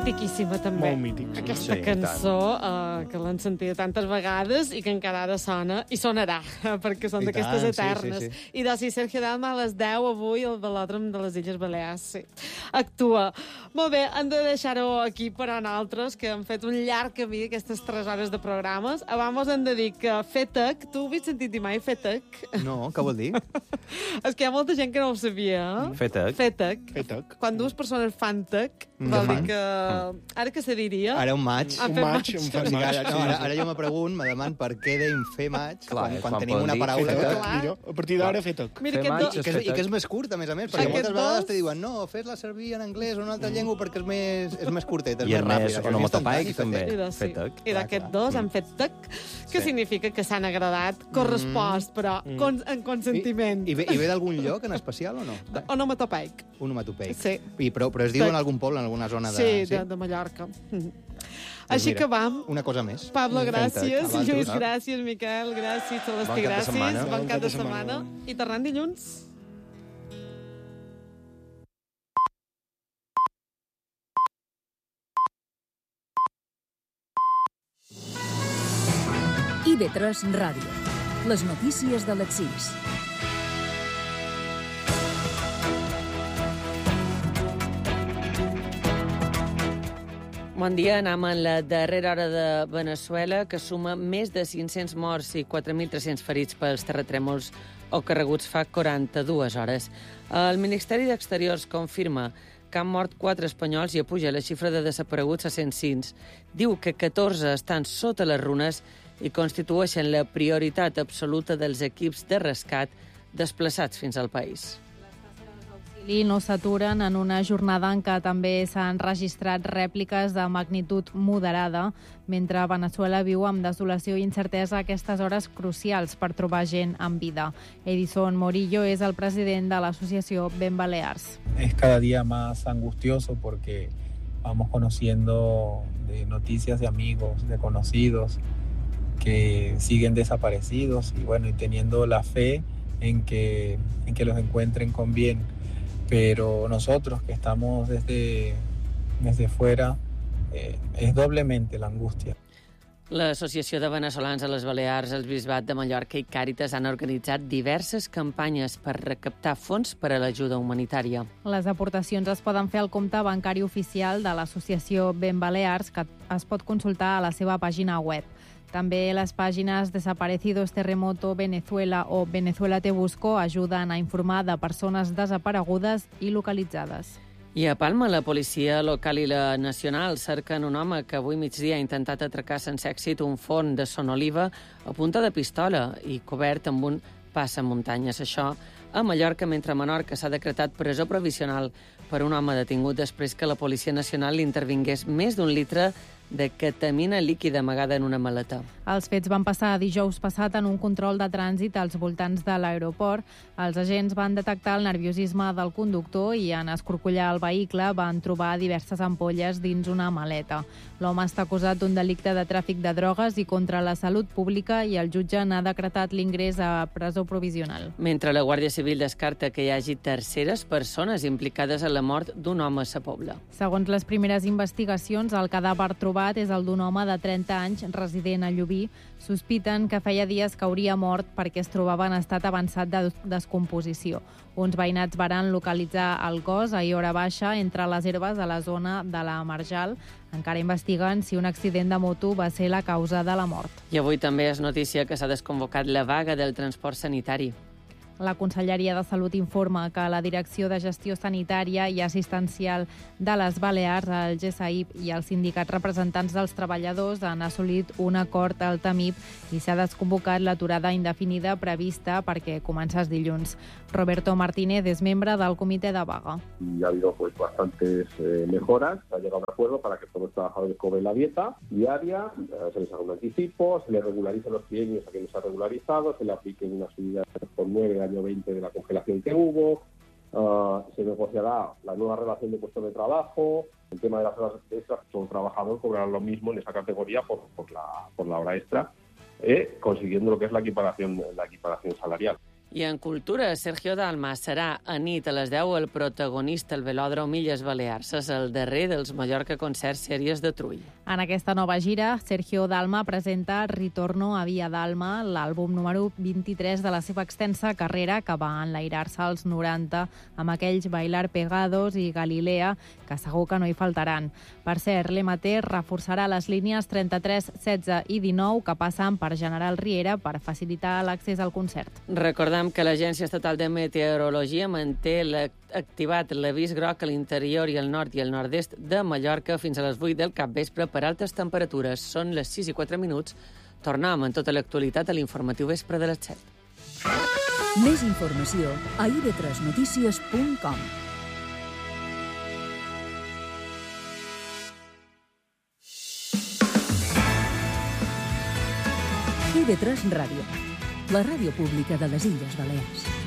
Mitiquíssima, també. Molt mític. Aquesta cançó, que l'han sentit tantes vegades i que encara ara sona, i sonarà, perquè són d'aquestes eternes. Sí. I doncs, Sergio Dalma a les 10 avui al Velòdrom de les Illes Balears, sí. Actua. Molt bé, hem de deixar-ho aquí per a nosaltres, que hem fet un llarg camí aquestes 3 hores de programes. Abans hem de dir que FETEC, tu ho has sentit dir mai, FETEC? No, què vol dir? És que hi ha molta gent que no ho sabia. FETEC. FETEC. Quan dues persones fan TEC, vol dir que... Ara què se diria? Ara un maig. Han fet maig. Ara jo me pregunto, me demano per què deim fer maig, quan tenim poden una dir paraula... Mira, a partir d'ara, FETEC. Mira, Fer aquest maig I que és més curt, a més, perquè moltes vegades te diuen no, fes-la servir en anglès o en una altra llengua perquè és més curtet, és I més ràpid. més onomatopaic, també. FETEC. I d'aquests dos han fet TEC, que significa que s'han agradat, correspost, però en consentiment. I ve d'algun lloc en especial o no? Onomatopaic. Onomatopeic. Sí. Però es diu en algun poble, en alguna zona de... Sí, de Mallorca. Així que vam. Una cosa més. Pablo, gràcies. Fentec. Lluís, gràcies. Miquel, gràcies. Celestí, gràcies. Bon cap de setmana. I tornem dilluns. IB3 Ràdio. Les notícies de les 6. Bon dia, anem en la darrera hora de Veneçuela, que suma més de 500 morts i 4.300 ferits pels terratrèmols ocorreguts fa 42 hores. El Ministeri d'Exteriors confirma que han mort 4 espanyols i apuja la xifra de desapareguts a 106. Diu que 14 estan sota les runes i constitueixen la prioritat absoluta dels equips de rescat desplaçats fins al país. I no s'aturen en una jornada en què també s'han registrat rèpliques de magnitud moderada, mentre Veneçuela viu amb desolació i incertesa aquestes hores crucials per trobar gent amb vida. Edison Morillo és el president de l'associació Ben Balears. Es cada día más angustioso porque vamos conociendo de noticias de amigos, de conocidos que siguen desaparecidos y teniendo la fe en que los encuentren con bien. Pero nosotros que estamos desde fuera, es doblemente la angustia. L'Associació de Veneçolans a les Balears, el Bisbat de Mallorca i Càritas han organitzat diverses campanyes per recaptar fons per a l'ajuda humanitària. Les aportacions es poden fer al compte bancari oficial de l'Associació Ben Balears, que es pot consultar a la seva pàgina web. També les pàgines Desaparecidos Terremoto Venezuela o Venezuela Te Busco ajuden a informar de persones desaparegudes i localitzades. I a Palma, la policia local i la nacional cerquen un home que avui migdia ha intentat atracar sense èxit un forn de Son Oliva a punta de pistola i cobert amb un passamuntanyes. Això a Mallorca, mentre a Menorca s'ha decretat presó provisional per un home detingut després que la Policia Nacional li intervingués més d'1 litre de ketamina líquida amagada en una maleta. Els fets van passar dijous passat en un control de trànsit als voltants de l'aeroport. Els agents van detectar el nerviosisme del conductor i en escorcollar el vehicle van trobar diverses ampolles dins una maleta. L'home està acusat d'un delicte de tràfic de drogues i contra la salut pública i el jutge n'ha decretat l'ingrés a presó provisional. Mentre la Guàrdia Civil descarta que hi hagi terceres persones implicades en la mort d'un home a Sa Pobla. Segons les primeres investigacions, el cadàver trobat és el d'un home de 30 anys resident a Llubí. Sospiten que feia dies que hauria mort perquè es trobava en estat avançat de descomposició. Uns veïnats varen localitzar el cos a hora baixa entre les herbes a la zona de la Marjal. Encara investiguen si un accident de moto va ser la causa de la mort. I avui també és notícia que s'ha desconvocat la vaga del transport sanitari. La Conselleria de Salut informa que la Direcció de Gestió Sanitària i Assistencial de les Balears, el GSAIP i els sindicats representants dels treballadors han assolit un acord al TAMIP i s'ha desconvocat l'aturada indefinida prevista perquè començés dilluns. Roberto Martínez és membre del comitè de vaga. Y ha habido bastantes mejoras, se ha llegado a un acuerdo para que todos los trabajadores cobren la dieta diaria, se les haga un anticipo, se les regularicen los trienios a quien no se ha regularizado, se le apliquen una subida por 9 del año 20 de la congelación que hubo, se negociará la nueva relación de puestos de trabajo, el tema de las horas extras, todo trabajador cobrará lo mismo en esa categoría por la hora extra, consiguiendo lo que es la equiparación salarial. I en cultura, Sergio Dalma serà a nit a les 10 el protagonista al Velòdrom Illes Balears. És el darrer dels Mallorca Concerts Sèries de Trull. En aquesta nova gira, Sergio Dalma presenta Ritorno a Via Dalma, l'àlbum número 23 de la seva extensa carrera que va enlairar-se als 90 amb aquells Bailar Pegados i Galilea, que segur que no hi faltaran. Per cert, l'EMT reforçarà les línies 33, 16 i 19 que passen per General Riera per facilitar l'accés al concert. Recordem que l'Agència Estatal de Meteorologia manté activat l'avís groc a l'interior i al nord i al nord-est de Mallorca fins a les 8 del capvespre per altes temperatures. Són les 6 i 4 minuts. Tornem amb tota l'actualitat a l'informatiu vespre de les 7. Més informació a ib3notícies.com. IB3 Ràdio, la ràdio pública de les Illes Balears.